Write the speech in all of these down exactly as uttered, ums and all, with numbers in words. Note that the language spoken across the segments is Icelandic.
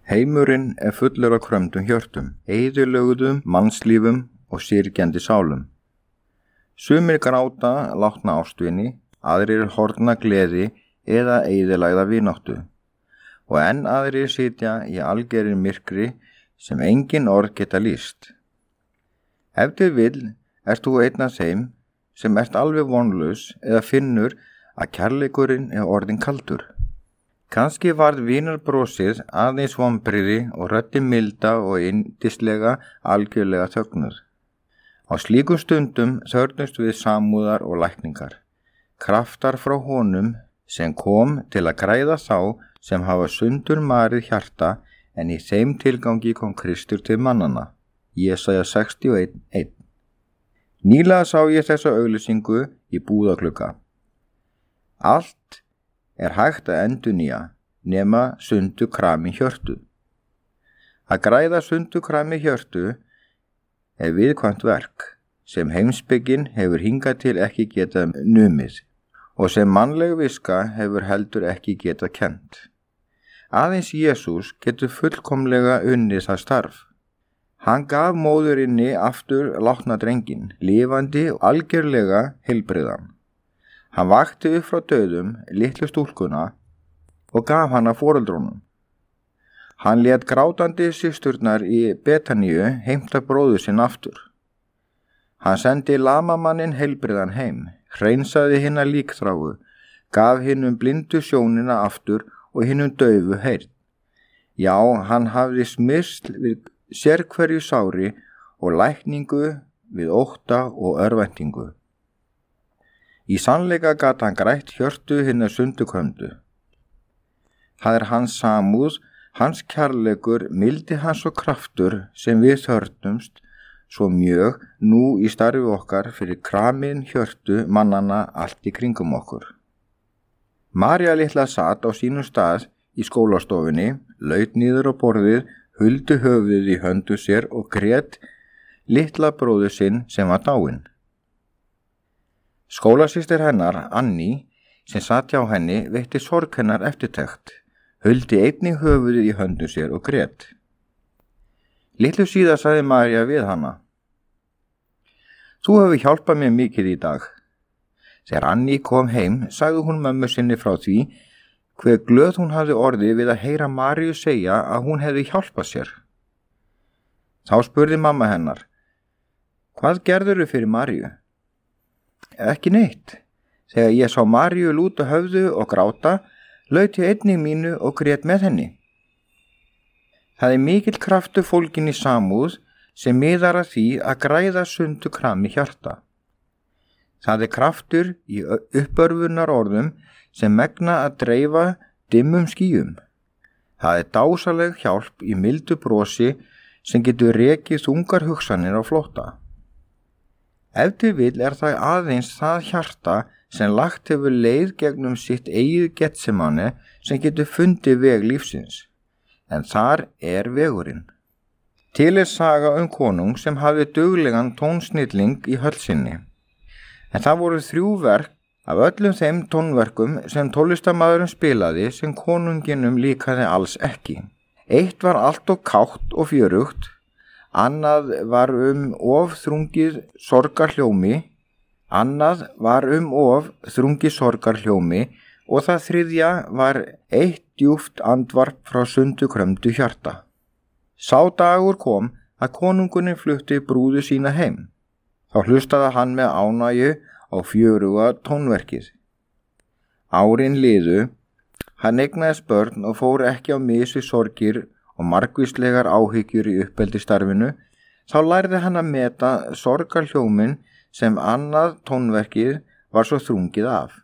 Heimurinn er fullur af krömmdum hjörtum, eyðilögðum mannslífum og syrgjandi sálum. Sumir gráta látna ástvini, aðrir horfna gleði eða eyðilægða vináttu, og enn aðrir sitja í algerri myrkri sem engin orð geta lýst. Ef til vill ert þú einn af þeim sem ert alveg vonlaus eða finnur að kærleikurinn er orðinn kaldur. Kannski varð vinarbrosið aðeins vonbrigði og röddin milda og yndislega algjörlega þögnuð. Á slíkum stundum þörfnumst við samúðar og lækningar, kraftar frá honum sem kom til að græða þá sem hafa sundur marið hjarta, en í þeim tilgangi kom Kristur til mannana. Jesaja sextíu og eitt eitt. Nýlega sá ég þessa auglýsingu í búðaglugga. Allt er hægt að endurnýja nema sundu krami hjörtu. Að græða sundu krami hjörtu er viðkvæmt verk sem heimspekin hefur hingað til ekki getað numið og sem mannleg viska hefur heldur ekki getað kennt. Aðeins Jesús getur fullkomlega unnið það starf. Hann gaf móðurinni aftur látna drenginn, lifandi og algjörlega heilbrigðan. Hann vakti upp frá dauðum litlu stúlkuna og gaf hana foreldrunum. Hann lét grátandi systurnar í Betaníu heimta bróður sinn aftur. Hann sendi lamamannin heilbrigðan heim, hreinsaði hina líkþráu, gaf hinum blindu sjónina aftur og hinum daufu heyrn. Já, hann hafði smyrsl við sérhverju sári og lækningu við ótta og örvæntingu. Í sannleika gat hann grætt hjörtu hinna sundukömdu. Það er hans samúð, hans kærleikur, mildi hans og kraftur sem við þörfnumst svo mjög nú í starfi okkar fyrir kramin hjörtu mannana allt í kringum okkur. María litla sat á sínum stað í skólastofunni, laut niður á borðið, huldi höfuðið í höndu sér og grét litla bróður sinn sem var dáinn. Skólasystir hennar, Annie, sem sat hjá henni, veitti sorg hennar eftirtekt, huldi einnig höfuðið í höndu sér og grét. Litlu síðar sagði María við hana: Þú hefur hjálpað mér mikið í dag. Þegar Annie kom heim, sagði hún mömmu sinni frá því hver glöð hún hafði orðið við að heyra Maríu segja að hún hefði hjálpað sér. Þá spurði mamma hennar: Hvað gerðurðu fyrir Maríu? Ekki neitt. Þegar ég sá Maríu lúta höfðu og gráta, laut ég einnig mínu og grét með henni. Það er mikill kraftur fólginn í samúð sem miðar að því að græða sundu krami hjarta. Það er kraftur í uppörfunar orðum sem megna að dreifa dimmum skýjum. Það er dásaleg hjálp í mildu brosi sem getur rekið þungar hugsanir á flótta. Ef til vill er það aðeins það hjarta sem lagt hefur leið gegnum sitt eigið Getsemane sem getur fundið veg lífsins, en þar er vegurinn. Til er saga um konung sem hafði duglegan tónsnilling í höll sinni, en það voru þrjú verk af öllum þeim tónverkum sem tónlistarmaðurinn spilaði sem konunginum líkaði alls ekki. Eitt var allt og kátt og fjörugt, annað var um of þrungið sorgarhljómi, annað var um of þrungið sorgarhljómi og það þriðja var eitt djúpt andvarp frá sundukrömdu hjarta. Sá dagur kom að konungunin flutti brúðu sína heim. Þá hlustaði hann með ánægju á fjöruga tónverkið. Árin liðu, hann eignaðist börn og fór ekki á mis við sorgir og margvíslegar áhyggjur í uppeldisstarfinu, þá lærði hann að meta sorgarhljómin sem annað tónverkið var svo þrungið af.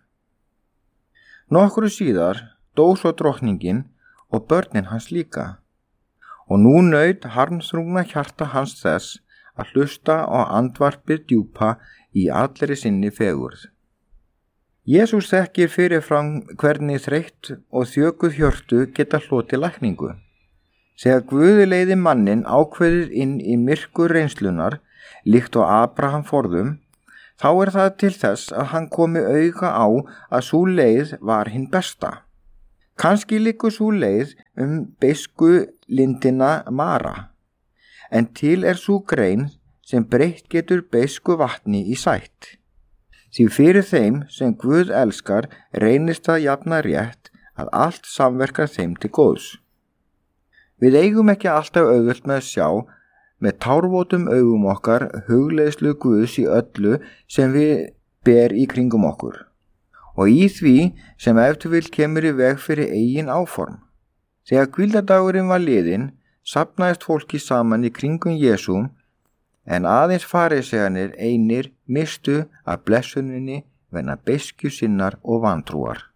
Nokkru síðar dó svo drottningin og börnin hans líka, og nú naut harmþrungna hjarta hans þess að hlusta á andvarpið djúpa í allri sinni fegurð. Jesús þekkir fyrirfram hvernig þreytt og þjökuð hjörtu geta hlotið lækningu. Þegar Guði leiði mannin ákveðið inn í myrkur reynslunar, líkt og Abraham forðum, þá er það til þess að hann komi auga á að sú leið var hinn besta. Kannski liggur sú leið um beisku lindina Mara, en til er sú grein sem breytt getur beisku vatni í sætt. Því fyrir þeim sem Guð elskar reynist það jafna rétt að allt samverkar þeim til góðs. Við eigum ekki alltaf auðvelt með að sjá með tárvotum augum okkar hugleiðslu Guðs í öllu sem við ber í kringum okkur og í því sem ef til vill kemur í veg fyrir eigin áform. Þegar hvíldardagurinn var liðinn, safnaðist fólki saman í kringum Jesú, en aðeins farísearnir einir mistu af blessuninni vegna beiskju sinnar og vantrúar.